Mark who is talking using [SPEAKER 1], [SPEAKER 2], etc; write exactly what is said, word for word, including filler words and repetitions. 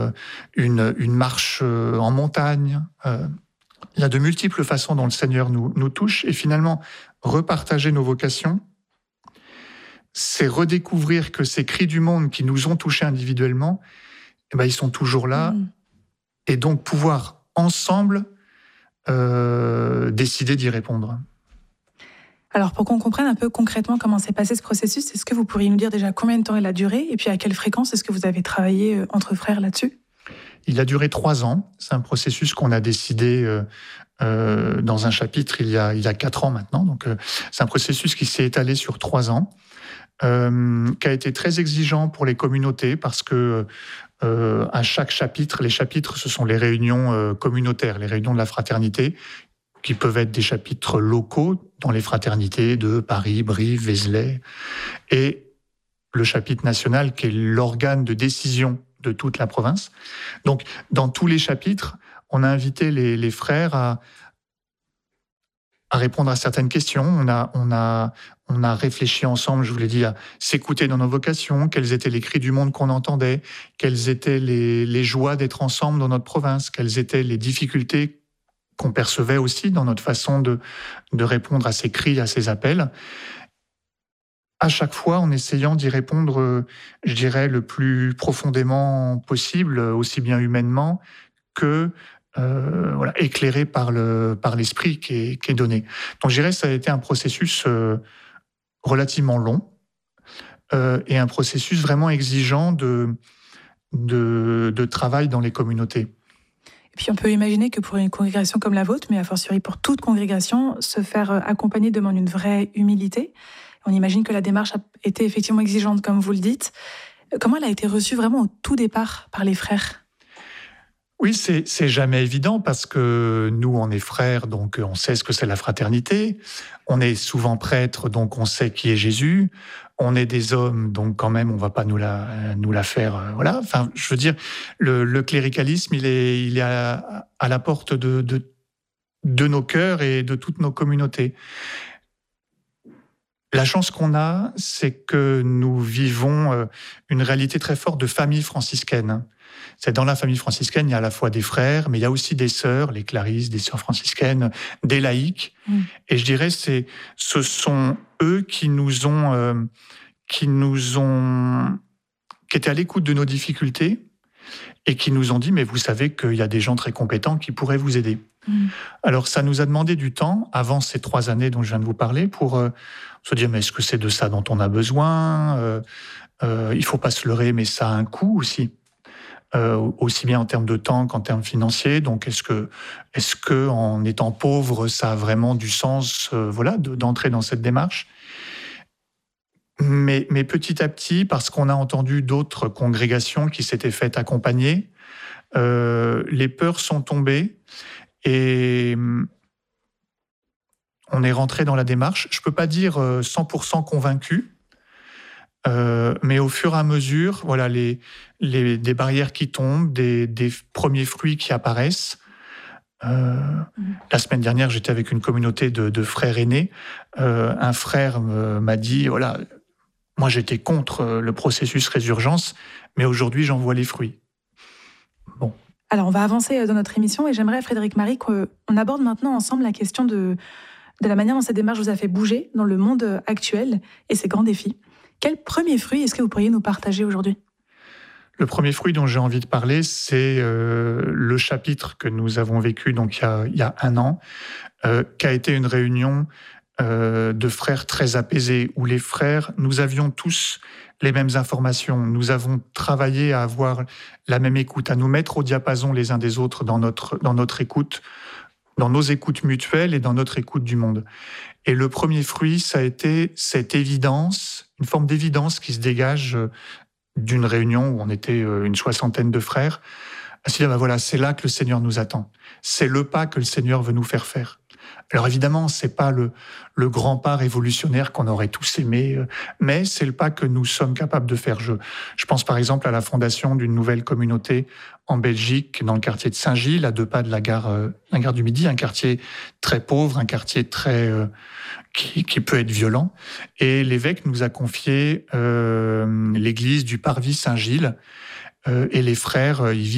[SPEAKER 1] une, une marche en montagne. Euh, il y a de multiples façons dont le Seigneur nous, nous touche. Et finalement, repartager nos vocations, c'est redécouvrir que ces cris du monde qui nous ont touchés individuellement, eh ben, ils sont toujours là. Mmh. Et donc pouvoir ensemble euh, décider d'y répondre.
[SPEAKER 2] Alors, pour qu'on comprenne un peu concrètement comment s'est passé ce processus, est-ce que vous pourriez nous dire déjà combien de temps il a duré et puis à quelle fréquence est-ce que vous avez travaillé entre frères là-dessus ?
[SPEAKER 1] Il a duré trois ans. C'est un processus qu'on a décidé euh, euh, dans un chapitre il y a, il y a quatre ans maintenant. Donc, euh, c'est un processus qui s'est étalé sur trois ans, euh, qui a été très exigeant pour les communautés parce que euh, à chaque chapitre, les chapitres, ce sont les réunions euh, communautaires, les réunions de la fraternité, qui peuvent être des chapitres locaux dans les fraternités de Paris, Brive, Vézelay, et le chapitre national qui est l'organe de décision de toute la province. Donc, dans tous les chapitres, on a invité les, les frères à, à répondre à certaines questions. On a, on, a, on a réfléchi ensemble, je vous l'ai dit, à s'écouter dans nos vocations, quels étaient les cris du monde qu'on entendait, quelles étaient les, les joies d'être ensemble dans notre province, quelles étaient les difficultés qu'on percevait aussi dans notre façon de, de répondre à ces cris, à ces appels. À chaque fois, en essayant d'y répondre, je dirais, le plus profondément possible, aussi bien humainement que euh, voilà, éclairé par, le, par l'esprit qui est, qui est donné. Donc, je dirais que ça a été un processus euh, relativement long euh, et un processus vraiment exigeant de, de, de travail dans les communautés.
[SPEAKER 2] Et puis on peut imaginer que pour une congrégation comme la vôtre, mais a fortiori pour toute congrégation, se faire accompagner demande une vraie humilité. On imagine que la démarche a été effectivement exigeante, comme vous le dites. Comment elle a été reçue vraiment au tout départ par les frères ?
[SPEAKER 1] Oui, c'est, c'est jamais évident parce que nous, on est frères, donc on sait ce que c'est la fraternité. On est souvent prêtres, donc on sait qui est Jésus. On est des hommes, donc quand même, on va pas nous la, nous la faire. Euh, voilà. Enfin, je veux dire, le, le cléricalisme, il est, il est à, à la porte de, de, de nos cœurs et de toutes nos communautés. La chance qu'on a, c'est que nous vivons une réalité très forte de famille franciscaine. C'est dans la famille franciscaine, il y a à la fois des frères, mais il y a aussi des sœurs, les clarisses, des sœurs franciscaines, des laïcs. Mmh. Et je dirais, c'est, ce sont eux qui nous ont, euh, qui nous ont, qui étaient à l'écoute de nos difficultés et qui nous ont dit, mais vous savez qu'il y a des gens très compétents qui pourraient vous aider. Mmh. Alors, ça nous a demandé du temps, avant ces trois années dont je viens de vous parler, pour euh, se dire, mais est-ce que c'est de ça dont on a besoin ? euh, euh, Il ne faut pas se leurrer, mais ça a un coût aussi. Euh, aussi bien en termes de temps qu'en termes financiers. Donc, est-ce que, est-ce que en étant pauvre, ça a vraiment du sens, euh, voilà, de, d'entrer dans cette démarche ? mais, mais petit à petit, parce qu'on a entendu d'autres congrégations qui s'étaient faites accompagner, euh, les peurs sont tombées et on est rentré dans la démarche. Je ne peux pas dire cent pour cent convaincu, Euh, mais au fur et à mesure, voilà, les, les, des barrières qui tombent, des, des premiers fruits qui apparaissent. Euh, mmh. La semaine dernière, j'étais avec une communauté de, de frères aînés. Euh, un frère me, m'a dit, voilà, moi j'étais contre le processus Résurgence, mais aujourd'hui j'en vois les fruits. Bon.
[SPEAKER 2] Alors on va avancer dans notre émission et j'aimerais, Frédéric Marie, qu'on aborde maintenant ensemble la question de, de la manière dont cette démarche vous a fait bouger dans le monde actuel et ses grands défis. Quel premier fruit est-ce que vous pourriez nous partager aujourd'hui ?
[SPEAKER 1] Le premier fruit dont j'ai envie de parler, c'est euh, le chapitre que nous avons vécu donc, il, y a, il y a un an, euh, qui a été une réunion euh, de frères très apaisés, où les frères, nous avions tous les mêmes informations. Nous avons travaillé à avoir la même écoute, à nous mettre au diapason les uns des autres dans notre, dans notre écoute, dans nos écoutes mutuelles et dans notre écoute du monde. Et le premier fruit, ça a été cette évidence, une forme d'évidence qui se dégage d'une réunion où on était une soixantaine de frères. À se dire, ben voilà, c'est là que le Seigneur nous attend. C'est le pas que le Seigneur veut nous faire faire. Alors évidemment, c'est pas le, le grand pas révolutionnaire qu'on aurait tous aimé, mais c'est le pas que nous sommes capables de faire. Je, je pense par exemple à la fondation d'une nouvelle communauté en Belgique, dans le quartier de Saint-Gilles, à deux pas de la gare, euh, la gare du Midi, un quartier très pauvre, un quartier très euh, qui, qui peut être violent. Et l'évêque nous a confié euh, l'église du Parvis Saint-Gilles, euh, et les frères, euh, ils vivent